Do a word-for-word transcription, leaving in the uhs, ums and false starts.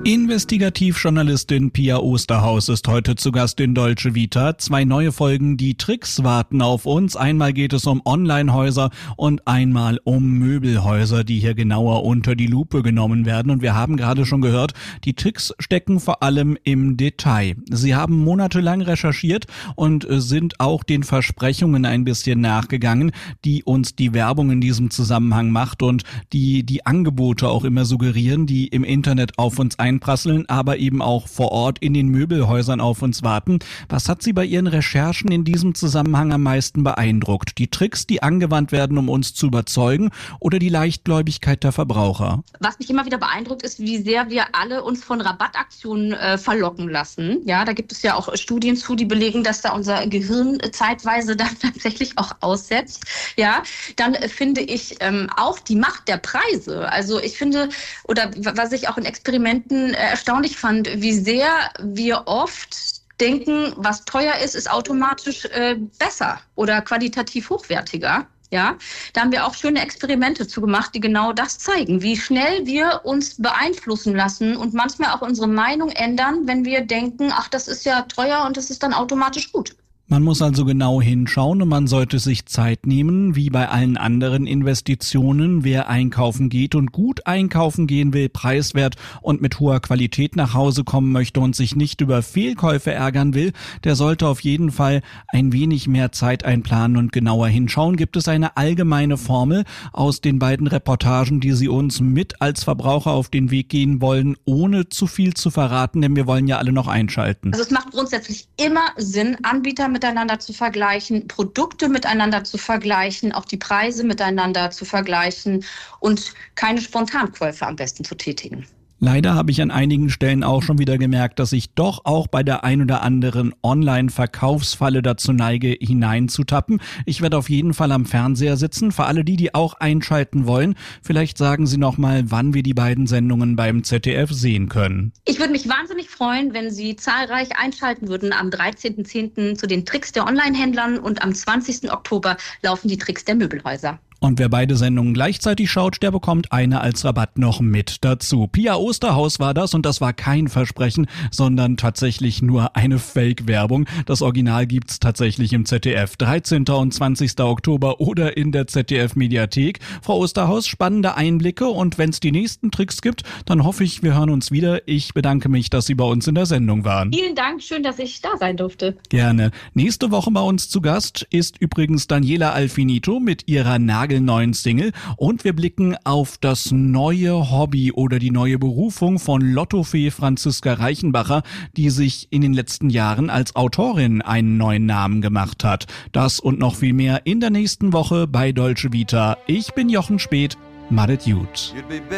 Investigativjournalistin Pia Osterhaus ist heute zu Gast in Deutsche Vita. Zwei neue Folgen, die Tricks warten auf uns. Einmal geht es um Onlinehäuser und einmal um Möbelhäuser, die hier genauer unter die Lupe genommen werden. Und wir haben gerade schon gehört, die Tricks stecken vor allem im Detail. Sie haben monatelang recherchiert und sind auch den Versprechungen ein bisschen nachgegangen, die uns die Werbung in diesem Zusammenhang macht und die die Angebote auch immer suggerieren, die im Internet auf uns einprasseln, aber eben auch vor Ort in den Möbelhäusern auf uns warten. Was hat Sie bei Ihren Recherchen in diesem Zusammenhang am meisten beeindruckt? Die Tricks, die angewandt werden, um uns zu überzeugen, oder die Leichtgläubigkeit der Verbraucher? Was mich immer wieder beeindruckt, ist, wie sehr wir alle uns von Rabattaktionen äh, verlocken lassen. Ja, da gibt es ja auch Studien zu, die belegen, dass da unser Gehirn zeitweise dann tatsächlich auch aussetzt. Ja, dann äh, finde ich ähm, auch die Macht der Preise. Also ich finde, oder was ich auch in Experimenten erstaunlich fand, wie sehr wir oft denken, was teuer ist, ist automatisch äh, besser oder qualitativ hochwertiger. Ja, da haben wir auch schöne Experimente zu gemacht, die genau das zeigen, wie schnell wir uns beeinflussen lassen und manchmal auch unsere Meinung ändern, wenn wir denken, ach, das ist ja teuer und das ist dann automatisch gut. Man muss also genau hinschauen und man sollte sich Zeit nehmen, wie bei allen anderen Investitionen. Wer einkaufen geht und gut einkaufen gehen will, preiswert und mit hoher Qualität nach Hause kommen möchte und sich nicht über Fehlkäufe ärgern will, der sollte auf jeden Fall ein wenig mehr Zeit einplanen und genauer hinschauen. Gibt es eine allgemeine Formel aus den beiden Reportagen, die Sie uns mit als Verbraucher auf den Weg gehen wollen, ohne zu viel zu verraten, denn wir wollen ja alle noch einschalten. Also es macht grundsätzlich immer Sinn, Anbieter miteinander zu vergleichen, Produkte miteinander zu vergleichen, auch die Preise miteinander zu vergleichen und keine Spontankäufe am besten zu tätigen. Leider habe ich an einigen Stellen auch schon wieder gemerkt, dass ich doch auch bei der ein oder anderen Online-Verkaufsfalle dazu neige, hineinzutappen. Ich werde auf jeden Fall am Fernseher sitzen. Für alle die, die auch einschalten wollen, vielleicht sagen Sie noch mal, wann wir die beiden Sendungen beim Z D F sehen können. Ich würde mich wahnsinnig freuen, wenn Sie zahlreich einschalten würden am dreizehnten zehnten zu den Tricks der Online-Händlern und am zwanzigsten Oktober laufen die Tricks der Möbelhäuser. Und wer beide Sendungen gleichzeitig schaut, der bekommt eine als Rabatt noch mit dazu. Pia Osterhaus war das und das war kein Versprechen, sondern tatsächlich nur eine Fake-Werbung. Das Original gibt's tatsächlich im Z D F. dreizehnten und zwanzigsten Oktober oder in der Z D F-Mediathek. Frau Osterhaus, spannende Einblicke und wenn es die nächsten Tricks gibt, dann hoffe ich, wir hören uns wieder. Ich bedanke mich, dass Sie bei uns in der Sendung waren. Vielen Dank, schön, dass ich da sein durfte. Gerne. Nächste Woche bei uns zu Gast ist übrigens Daniela Alfinito mit ihrer Nagel neuen Single und wir blicken auf das neue Hobby oder die neue Berufung von Lottofee Franziska Reichenbacher, die sich in den letzten Jahren als Autorin einen neuen Namen gemacht hat. Das und noch viel mehr in der nächsten Woche bei Deutsche Vita. Ich bin Jochen Speth. Madet gut.